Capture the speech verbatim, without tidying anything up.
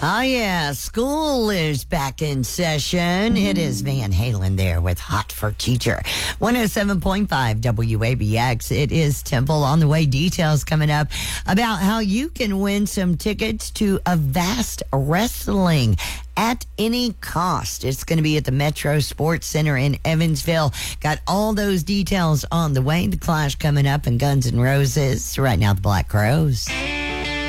Oh, yeah. School is back in session. It is Van Halen there with Hot for Teacher. one oh seven point five W A B X. It is Temple on the way. Details coming up about how you can win some tickets to Avast Wrestling at any cost. It's going to be at the Metro Sports Center in Evansville. Got all those details on the way. The Clash coming up and Guns N' Roses. Right now, the Black Crowes.